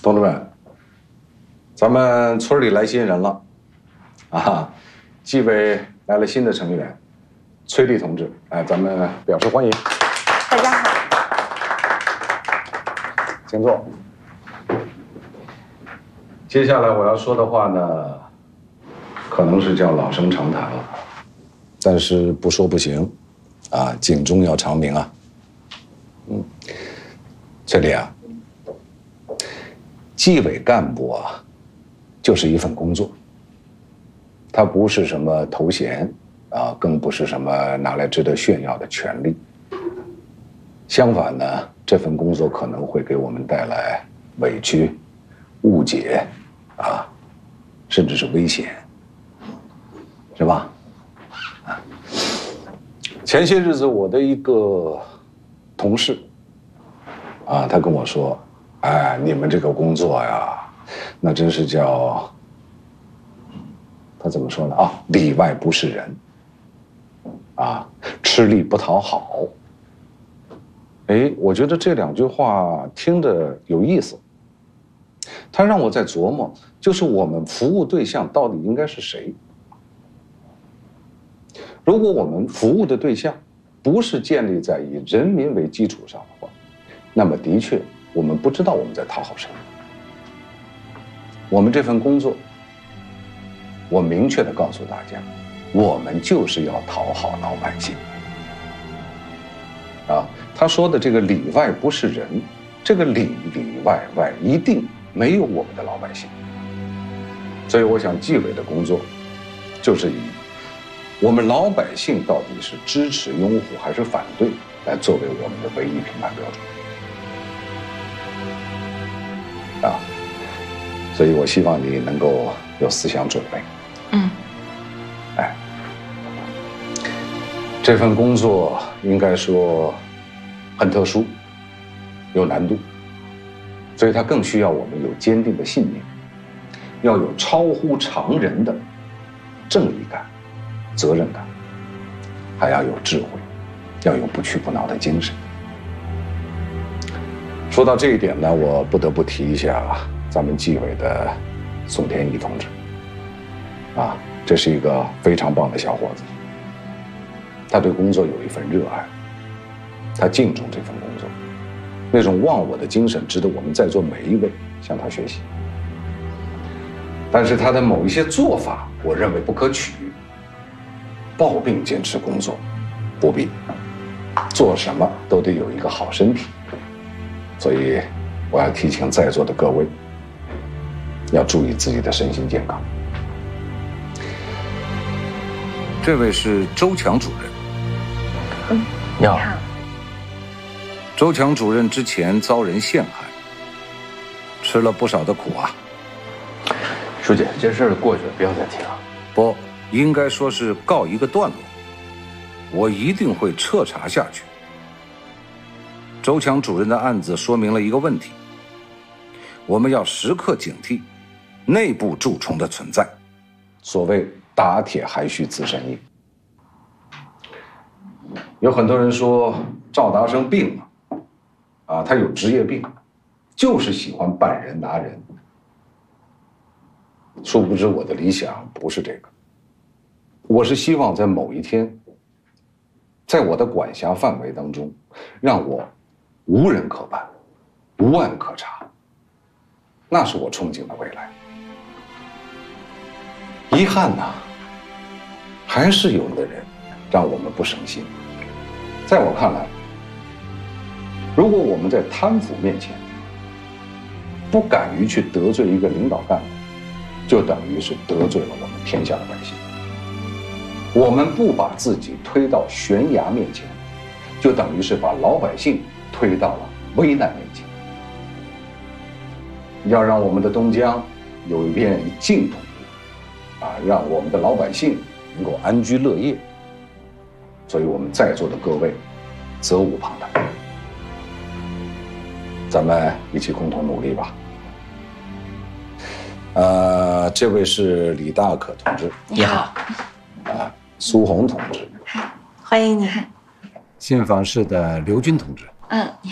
同志们，咱们村里来新人了，啊，纪委来了新的成员，崔丽同志，哎，咱们表示欢迎。 大家好， 请坐。接下来我要说的话呢，可能是叫老生常谈了，但是不说不行，啊，警钟要长鸣啊。崔丽啊，纪委干部啊，就是一份工作，它不是什么头衔啊，更不是什么拿来值得炫耀的权利。相反呢，这份工作可能会给我们带来委屈、误解啊，甚至是危险，是吧？啊，前些日子我的一个同事啊，他跟我说，哎，你们这个工作呀，那真是叫，他怎么说呢？啊，里外不是人，啊，吃力不讨好。哎，我觉得这两句话听着有意思。他让我在琢磨，就是我们服务对象到底应该是谁？如果我们服务的对象不是建立在以人民为基础上的话，那么的确，我们不知道我们在讨好谁。我们这份工作，我明确地告诉大家，我们就是要讨好老百姓。啊，他说的这个里外不是人，这个里外一定没有我们的老百姓。所以我想纪委的工作就是以我们老百姓到底是支持拥护还是反对来作为我们的唯一评判标准。啊，所以我希望你能够有思想准备。哎，这份工作应该说很特殊，有难度，所以它更需要我们有坚定的信念，要有超乎常人的正义感、责任感，还要有智慧，要有不屈不挠的精神。说到这一点呢，我不得不提一下咱们纪委的宋天一同志。啊，这是一个非常棒的小伙子，他对工作有一份热爱，他敬重这份工作，那种忘我的精神值得我们在座每一位向他学习。但是他的某一些做法，我认为不可取。抱病坚持工作，不必，做什么都得有一个好身体。所以，我要提醒在座的各位，要注意自己的身心健康。这位是周强主任。 你好。 周强主任之前遭人陷害，吃了不少的苦啊。 书记，这事儿过去了，不要再提了。 不，应该说是告一个段落。我一定会彻查下去。周强主任的案子说明了一个问题：我们要时刻警惕内部蛀虫的存在。所谓打铁还需自身硬。有很多人说赵达生病了，啊，他有职业病，就是喜欢扮人拿人。殊不知我的理想不是这个，我是希望在某一天，在我的管辖范围当中，让我无人可办，无案可查，那是我憧憬的未来。遗憾呐，还是有的人让我们不省心。在我看来，如果我们在贪腐面前不敢于去得罪一个领导干部，就等于是得罪了我们天下的百姓。我们不把自己推到悬崖面前，就等于是把老百姓推到了危难面前。要让我们的东江有一片净土，啊，让我们的老百姓能够安居乐业。所以我们在座的各位，责无旁贷。咱们一起共同努力吧。这位是李大可同志。 你好。 苏红同志。 欢迎你。 信访室的刘军同志。 嗯。